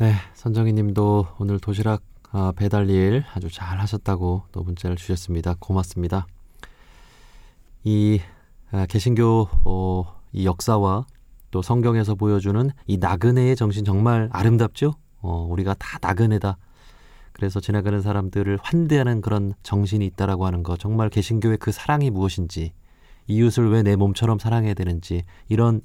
네, 선정희 님도 오늘 도시락 배달 일 아주 잘 하셨다고 또 문자를 주셨습니다. 고맙습니다. 이 개신교 이 역사와 또 성경에서 보여주는 이 나그네의 정신 정말 아름답죠? 우리가 다 나그네다. 그래서 지나가는 사람들을 환대하는 그런 정신이 있다라고 하는 거, 정말 개신교의 그 사랑이 무엇인지, 이웃을 왜 내 몸처럼 사랑해야 되는지, 이런